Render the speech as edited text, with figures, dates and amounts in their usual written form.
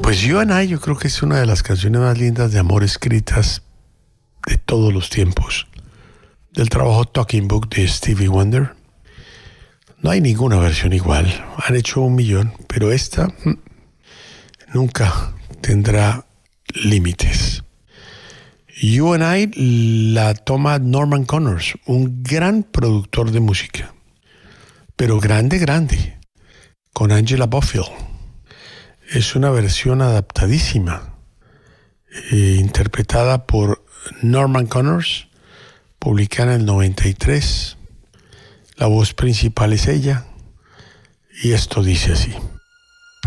Pues You and I, yo creo que es una de las canciones más lindas de amor escritas de todos los tiempos. Del trabajo Talking Book de Stevie Wonder. No hay ninguna versión igual. Han hecho 1.000.000, pero esta nunca tendrá límites. You and I la toma Norman Connors, un gran productor de música, pero grande, con Angela Bofill. Es una versión adaptadísima, interpretada por Norman Connors, publicada en el 93. La voz principal es ella, y esto dice así.